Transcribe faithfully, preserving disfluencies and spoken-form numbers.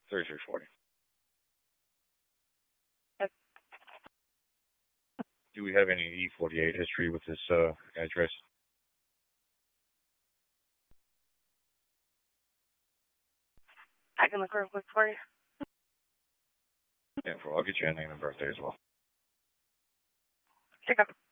thirty-three forty. Yep. Do we have any E forty-eight history with this uh, address? I can look real quick for you. Yeah, well, I'll get you a name and birthday as well. Check up.